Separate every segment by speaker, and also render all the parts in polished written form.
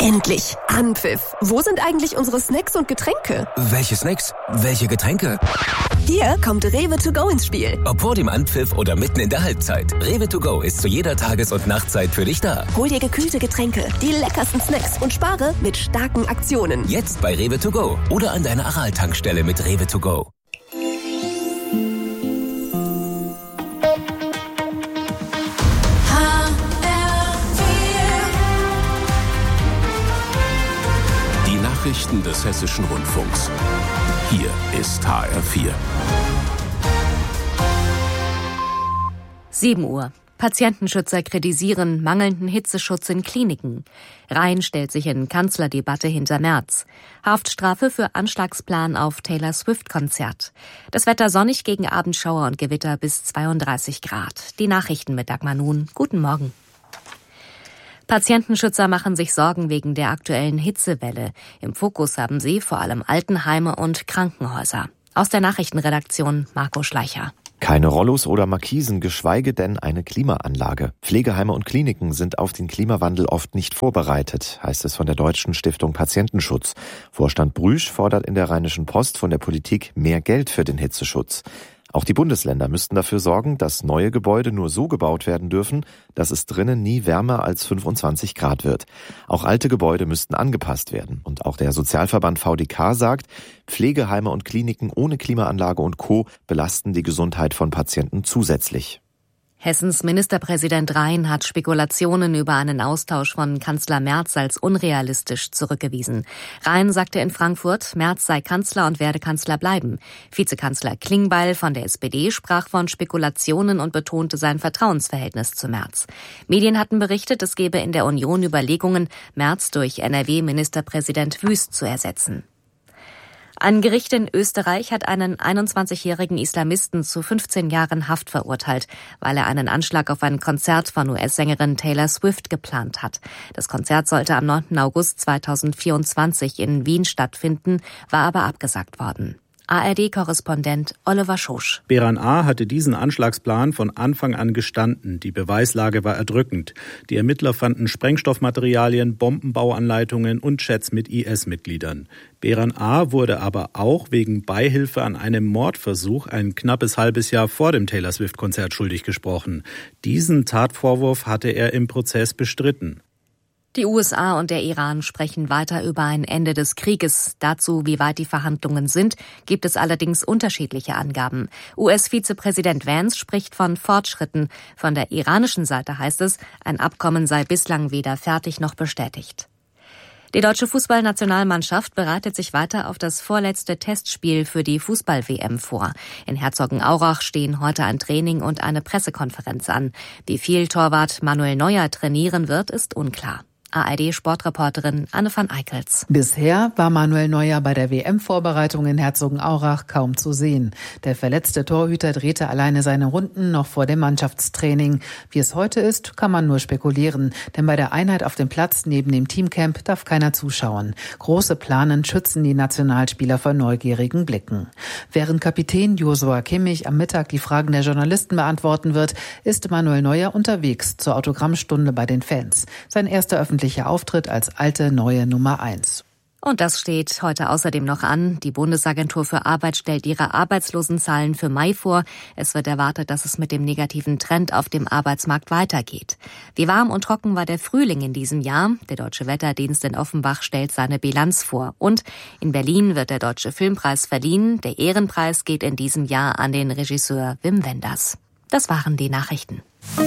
Speaker 1: Endlich! Anpfiff! Wo sind eigentlich unsere Snacks und Getränke?
Speaker 2: Welche Snacks? Welche Getränke?
Speaker 1: Hier kommt Rewe to go ins Spiel.
Speaker 2: Ob vor dem Anpfiff oder mitten in der Halbzeit. Rewe to go ist zu jeder Tages- und Nachtzeit für dich da.
Speaker 1: Hol dir gekühlte Getränke, die leckersten Snacks und spare mit starken Aktionen.
Speaker 2: Jetzt bei Rewe to go oder an deiner Aral-Tankstelle mit Rewe to go.
Speaker 3: Nachrichten des Hessischen Rundfunks. Hier ist HR4.
Speaker 4: 7 Uhr. Patientenschützer kritisieren mangelnden Hitzeschutz in Kliniken. Rhein stellt sich in Kanzlerdebatte hinter Merz. Haftstrafe für Anschlagsplan auf Taylor-Swift-Konzert. Das Wetter sonnig gegen Abendschauer und Gewitter bis 32 Grad. Die Nachrichten mit Dagmar Nun. Guten Morgen. Patientenschützer machen sich Sorgen wegen der aktuellen Hitzewelle. Im Fokus haben sie vor allem Altenheime und Krankenhäuser. Aus der Nachrichtenredaktion Marco Schleicher.
Speaker 5: Keine Rollos oder Markisen, geschweige denn eine Klimaanlage. Pflegeheime und Kliniken sind auf den Klimawandel oft nicht vorbereitet, heißt es von der Deutschen Stiftung Patientenschutz. Vorstand Brüsch fordert in der Rheinischen Post von der Politik mehr Geld für den Hitzeschutz. Auch die Bundesländer müssten dafür sorgen, dass neue Gebäude nur so gebaut werden dürfen, dass es drinnen nie wärmer als 25 Grad wird. Auch alte Gebäude müssten angepasst werden. Und auch der Sozialverband VDK sagt, Pflegeheime und Kliniken ohne Klimaanlage und Co. belasten die Gesundheit von Patienten zusätzlich.
Speaker 4: Hessens Ministerpräsident Rhein hat Spekulationen über einen Austausch von Kanzler Merz als unrealistisch zurückgewiesen. Rhein sagte in Frankfurt, Merz sei Kanzler und werde Kanzler bleiben. Vizekanzler Klingbeil von der SPD sprach von Spekulationen und betonte sein Vertrauensverhältnis zu Merz. Medien hatten berichtet, es gebe in der Union Überlegungen, Merz durch NRW-Ministerpräsident Wüst zu ersetzen. Ein Gericht in Österreich hat einen 21-jährigen Islamisten zu 15 Jahren Haft verurteilt, weil er einen Anschlag auf ein Konzert von US-Sängerin Taylor Swift geplant hat. Das Konzert sollte am 9. August 2024 in Wien stattfinden, war aber abgesagt worden. ARD-Korrespondent Oliver Schosch.
Speaker 6: Beran A. hatte diesen Anschlagsplan von Anfang an gestanden. Die Beweislage war erdrückend. Die Ermittler fanden Sprengstoffmaterialien, Bombenbauanleitungen und Chats mit IS-Mitgliedern. Beran A. wurde aber auch wegen Beihilfe an einem Mordversuch ein knappes halbes Jahr vor dem Taylor-Swift-Konzert schuldig gesprochen. Diesen Tatvorwurf hatte er im Prozess bestritten.
Speaker 4: Die USA und der Iran sprechen weiter über ein Ende des Krieges. Dazu, wie weit die Verhandlungen sind, gibt es allerdings unterschiedliche Angaben. US-Vizepräsident Vance spricht von Fortschritten. Von der iranischen Seite heißt es, ein Abkommen sei bislang weder fertig noch bestätigt. Die deutsche Fußballnationalmannschaft bereitet sich weiter auf das vorletzte Testspiel für die Fußball-WM vor. In Herzogenaurach stehen heute ein Training und eine Pressekonferenz an. Wie viel Torwart Manuel Neuer trainieren wird, ist unklar. ARD-Sportreporterin Anne van Eickels.
Speaker 7: Bisher war Manuel Neuer bei der WM-Vorbereitung in Herzogenaurach kaum zu sehen. Der verletzte Torhüter drehte alleine seine Runden noch vor dem Mannschaftstraining. Wie es heute ist, kann man nur spekulieren. Denn bei der Einheit auf dem Platz neben dem Teamcamp darf keiner zuschauen. Große Planen schützen die Nationalspieler vor neugierigen Blicken. Während Kapitän Joshua Kimmich am Mittag die Fragen der Journalisten beantworten wird, ist Manuel Neuer unterwegs zur Autogrammstunde bei den Fans. Sein erster öffentlicher Auftritt als alte, neue Nummer 1.
Speaker 4: Und das steht heute außerdem noch an. Die Bundesagentur für Arbeit stellt ihre Arbeitslosenzahlen für Mai vor. Es wird erwartet, dass es mit dem negativen Trend auf dem Arbeitsmarkt weitergeht. Wie warm und trocken war der Frühling in diesem Jahr? Der Deutsche Wetterdienst in Offenbach stellt seine Bilanz vor. Und in Berlin wird der Deutsche Filmpreis verliehen. Der Ehrenpreis geht in diesem Jahr an den Regisseur Wim Wenders. Das waren die Nachrichten.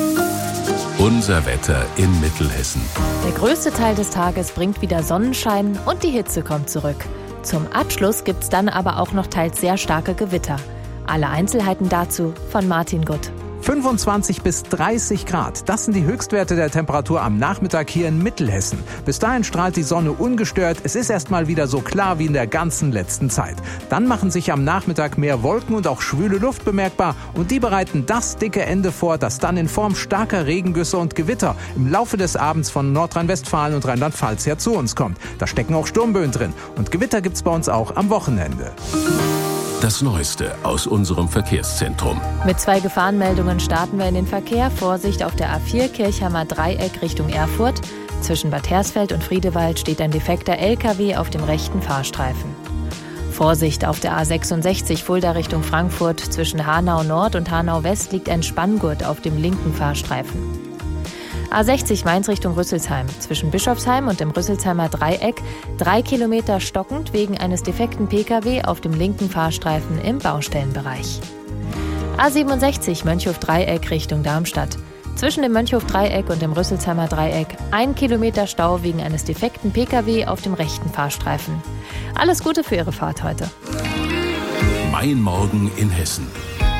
Speaker 3: Unser Wetter in Mittelhessen.
Speaker 8: Der größte Teil des Tages bringt wieder Sonnenschein und die Hitze kommt zurück. Zum Abschluss gibt's dann aber auch noch teils sehr starke Gewitter. Alle Einzelheiten dazu von Martin Gutt.
Speaker 9: 25 bis 30 Grad, das sind die Höchstwerte der Temperatur am Nachmittag hier in Mittelhessen. Bis dahin strahlt die Sonne ungestört. Es ist erstmal wieder so klar wie in der ganzen letzten Zeit. Dann machen sich am Nachmittag mehr Wolken und auch schwüle Luft bemerkbar. Und die bereiten das dicke Ende vor, das dann in Form starker Regengüsse und Gewitter im Laufe des Abends von Nordrhein-Westfalen und Rheinland-Pfalz her zu uns kommt. Da stecken auch Sturmböen drin. Und Gewitter gibt's bei uns auch am Wochenende.
Speaker 3: Das Neueste aus unserem Verkehrszentrum.
Speaker 8: Mit 2 Gefahrenmeldungen starten wir in den Verkehr. Vorsicht auf der A4 Kirchheimer Dreieck Richtung Erfurt. Zwischen Bad Hersfeld und Friedewald steht ein defekter LKW auf dem rechten Fahrstreifen. Vorsicht auf der A66 Fulda Richtung Frankfurt. Zwischen Hanau Nord und Hanau West liegt ein Spanngurt auf dem linken Fahrstreifen. A60 Mainz Richtung Rüsselsheim. Zwischen Bischofsheim und dem Rüsselsheimer Dreieck 3 Kilometer stockend wegen eines defekten Pkw auf dem linken Fahrstreifen im Baustellenbereich. A67 Mönchhof-Dreieck Richtung Darmstadt. Zwischen dem Mönchhof-Dreieck und dem Rüsselsheimer Dreieck 1 Kilometer Stau wegen eines defekten Pkw auf dem rechten Fahrstreifen. Alles Gute für Ihre Fahrt heute.
Speaker 3: Mein Morgen in Hessen.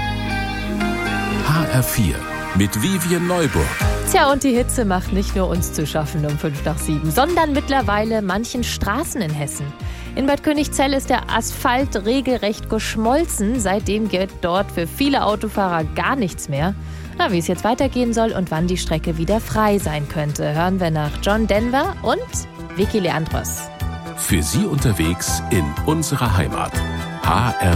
Speaker 3: HR4 mit Vivien Neuburg.
Speaker 8: Tja, und die Hitze macht nicht nur uns zu schaffen um 6:55, sondern mittlerweile manchen Straßen in Hessen. In Bad Königzell ist der Asphalt regelrecht geschmolzen. Seitdem geht dort für viele Autofahrer gar nichts mehr. Na, wie es jetzt weitergehen soll und wann die Strecke wieder frei sein könnte, hören wir nach John Denver und Vicky Leandros.
Speaker 3: Für Sie unterwegs in unserer Heimat. HR4.